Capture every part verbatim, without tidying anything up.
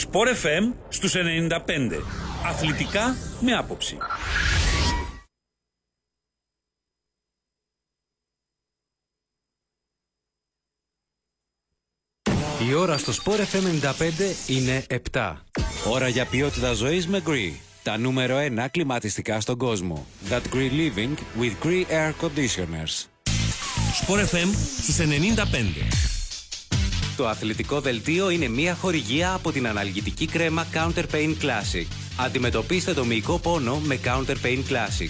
Sport εφ εμ στους ενενήντα πέντε. Αθλητικά με άποψη. Η ώρα στο Sport εφ εμ ενενήντα πέντε είναι επτά. Ώρα για ποιότητα ζωής με Gree. Τα νούμερο ένα κλιματιστικά στον κόσμο. That Gree Living with Gree Air Conditioners. Sport εφ εμ στους ενενήντα πέντε. Το αθλητικό δελτίο είναι μια χορηγία από την αναλγητική κρέμα Counter Pain Classic. Αντιμετωπίστε το μυϊκό πόνο με Counter Pain Classic.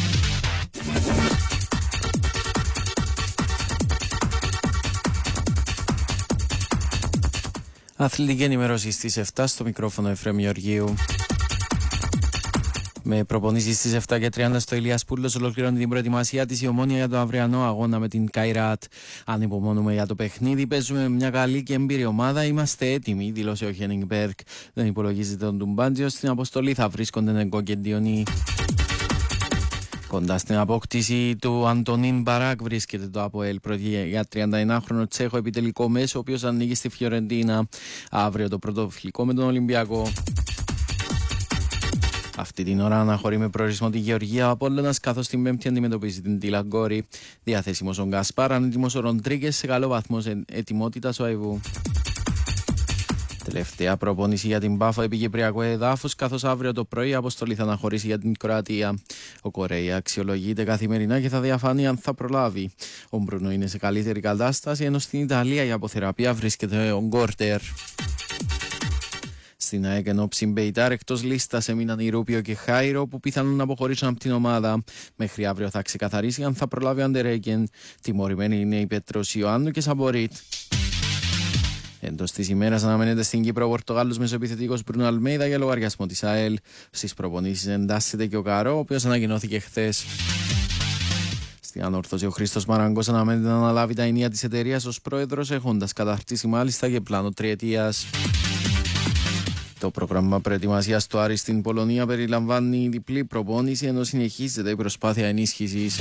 Αθλητική ενημέρωση στις επτά, στο μικρόφωνο Εφραίμ Γεωργίου. Με προπονήσεις στις επτά και τριάντα στο Ηλίας Πούλος ολοκληρώνει την προετοιμασία της η Ομόνοια για το αυριανό αγώνα με την Καϊράτ. Ανυπομονούμε για το παιχνίδι, παίζουμε με μια καλή και έμπειρη ομάδα, είμαστε έτοιμοι, δήλωσε ο Χένινγκ Μπέρκ. Δεν υπολογίζεται τον Τουμπάντζιο, στην αποστολή θα βρίσκονται Νεγκό και Ντιονί. Κοντά στην απόκτηση του Αντωνίν Μπαράκ βρίσκεται το ΑΠΟΕΛ, πρόκειται για τριανταεννάχρονο Τσέχο επιτελικό μέσο, ο οποίος ανοίγει στη Φιωρεντίνα αύριο το πρώτο φιλικό με τον Ολυμπιακό. Αυτή την ώρα αναχωρεί με προορισμό τη Γεωργία ο Απόλλωνας, καθώς την Πέμπτη αντιμετωπίζει την Τιλαγκόρη. Διαθέσιμος ο Γκασπάρ, ανέτοιμος ο Ροντρίγκες, σε καλό βαθμό ετοιμότητας ο Αϊβού. Τελευταία προπόνηση για την Πάφο επί κυπριακού εδάφους, καθώς αύριο το πρωί η αποστολή θα αναχωρήσει για την Κροατία. Ο Κορέι αξιολογείται καθημερινά και θα διαφανεί αν θα προλάβει. Ο Μπρουνο είναι σε καλύτερη κατάσταση, ενώ στην Ιταλία η αποθεραπεία βρίσκεται ο Γκόρτερ. Στην ΑΕΚ ενώ Ψιμπεϊτάρ εκτός λίστας έμειναν η Ρούπιο και Χάιρο, που πιθανόν να αποχωρήσουν από την ομάδα. Μέχρι αύριο θα ξεκαθαρίσει αν θα προλάβει ο Αντερέγκεν. Τιμωρημένοι είναι οι Πέτρος Ιωάννου και Σαμπορίτ. Εντός της ημέρας αναμένεται στην Κύπρο ο Πορτογάλος μεσοεπιθετικός Μπρούνο Αλμέιδα για λογαριασμό της ΑΕΛ. Στις προπονήσεις εντάσσεται και ο Καρό, ο οποίος ανακοινώθηκε χθες. Στην ανόρθωση ο Χρήστος Μαραγκός αναμένεται να αναλάβει τα ενία της εταιρείας ως πρόεδρος, έχοντας καταρτήσει μάλιστα και πλάνο τριετίας. Το πρόγραμμα προετοιμασίας του Άρη στην Πολωνία περιλαμβάνει διπλή προπόνηση, ενώ συνεχίζεται η προσπάθεια ενίσχυσης.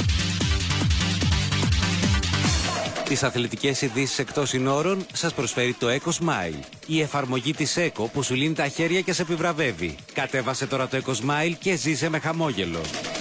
Τις αθλητικές ειδήσεις εκτός συνόρων σας προσφέρει το Eco Smile. Η εφαρμογή της Eco που σου λύνει τα χέρια και σε επιβραβεύει. Κατέβασε τώρα το Eco Smile και ζήσε με χαμόγελο.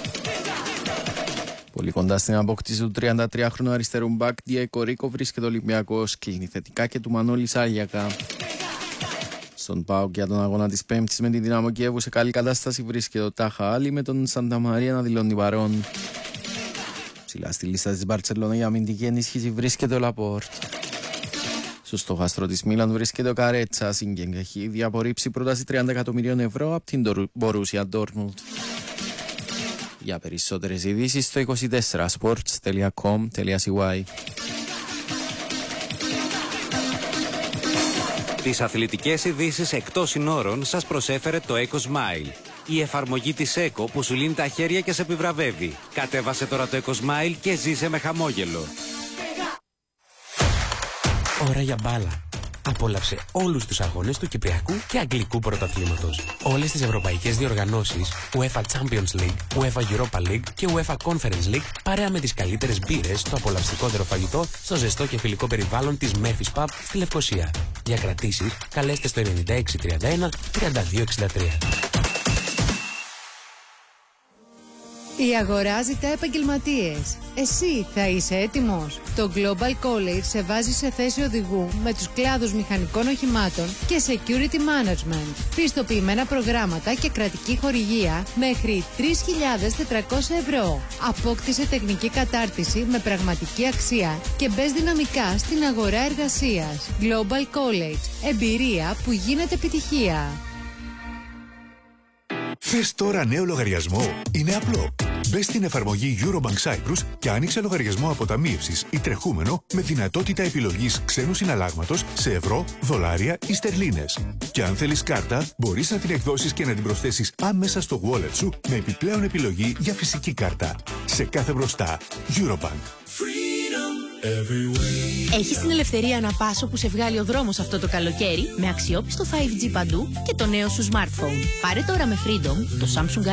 Πολύ κοντά στην απόκτηση του τριαντατριάχρονου αριστερού μπακ Διέκο Ρίκο βρίσκεται ο Ολυμπιακός, κλείνει θετικά και του Μανώλη Σάλιακα. Στον ΠΑΟΚ για τον αγώνα της Πέμπτης με την Δυναμό Κιέβου σε καλή κατάσταση βρίσκεται ο Τάχα Άλλη, με τον Σαντα Μαρία να δηλώνει παρόν. Ψηλά στη λίστα της Μπαρτσελόνα για αμυντική ενίσχυση βρίσκεται ο Λαπόρτ. Στο στόχαστρο της Μίλαν βρίσκεται ο Καρέτσα, Σίγκεν έχει ήδη απορρίψει πρόταση τριάντα εκατομμυρίων ευρώ από την Μπορούσια Ντόρτμουντ. Για περισσότερες ειδήσεις στο είκοσι τέσσερα σπορτς τελεία κομ τελεία σι γουάι. Τις αθλητικές ειδήσεις εκτός συνόρων σας προσέφερε το Eco Smile. Η εφαρμογή της Eco που σου λύνει τα χέρια και σε επιβραβεύει. Κατέβασε τώρα το Eco Smile και ζήσε με χαμόγελο. Ώρα για μπάλα. Απόλαυσε όλους τους αγώνες του Κυπριακού και Αγγλικού Πρωταθλήματος. Όλες τις ευρωπαϊκές διοργανώσεις, UEFA Champions League, UEFA Europa League και UEFA Conference League, παρέα με τις καλύτερες μπύρες, το απολαυστικότερο φαγητό, στο ζεστό και φιλικό περιβάλλον της Memphis Pub στη Λευκοσία. Για κρατήσεις, καλέστε στο ενενήντα έξι τριάντα ένα τριάντα δύο εξήντα τρία. Η αγορά ζητά επαγγελματίες. Εσύ θα είσαι έτοιμος? Το Global College σε βάζει σε θέση οδηγού με τους κλάδους μηχανικών οχημάτων και Security Management. Πιστοποιημένα προγράμματα και κρατική χορηγία μέχρι τρεις χιλιάδες τετρακόσια ευρώ. Απόκτησε τεχνική κατάρτιση με πραγματική αξία και μπες δυναμικά στην αγορά εργασίας. Global College. Εμπειρία που γίνεται επιτυχία. Θες τώρα νέο λογαριασμό? Είναι απλό. Μπες στην εφαρμογή Eurobank Cyprus και άνοιξε λογαριασμό αποταμίευσης ή τρεχούμενο με δυνατότητα επιλογής ξένου συναλλάγματος σε ευρώ, δολάρια ή στερλίνες. Και αν θέλεις κάρτα, μπορείς να την εκδώσεις και να την προσθέσεις άμεσα στο wallet σου με επιπλέον επιλογή για φυσική κάρτα. Σε κάθε μπροστά. Eurobank. Έχεις την ελευθερία να πας όπου σε βγάλει ο δρόμος αυτό το καλοκαίρι με αξιόπιστο φάιβ τζι παντού και το νέο σου smartphone. Πάρε τώρα με Freedom το Samsung